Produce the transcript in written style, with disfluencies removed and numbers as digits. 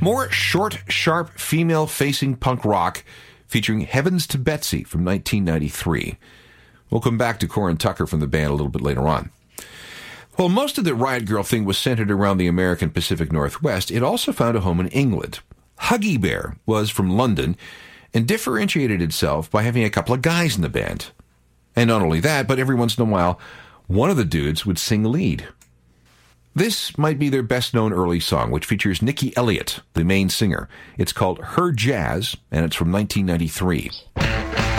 More short, sharp, female-facing punk rock featuring Heavens to Betsy from 1993. We'll come back to Corin Tucker from the band a little bit later on. Well, most of the Riot Grrrl thing was centered around the American Pacific Northwest. It also found a home in England. Huggy Bear was from London and differentiated itself by having a couple of guys in the band. And not only that, but every once in a while, one of the dudes would sing lead. This might be their best-known early song, which features Nikki Elliott, the main singer. It's called Her Jazz, and it's from 1993.